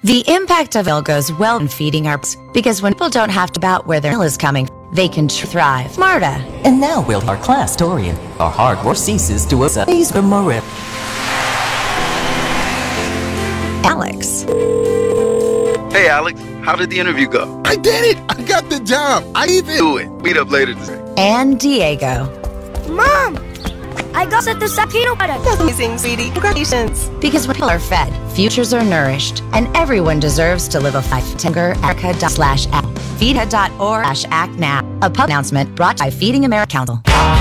The impact of oil goes well in feeding our pets, because when people don't have to about where their meal is coming, they can thrive. Marta. And now we'll our class historian. Our hard work ceases to us. Please for Maria. Alex. Hey, Alex. How did the interview go? I did it! I got the job! I even Do it. Meet up later today. And Diego. Mom! I got the peanut butter. Amazing, sweetie. Congratulations. Because when people are fed, futures are nourished, and everyone deserves to live a life. America./act. Feedha.org/act now. A public announcement brought by Feeding America Council.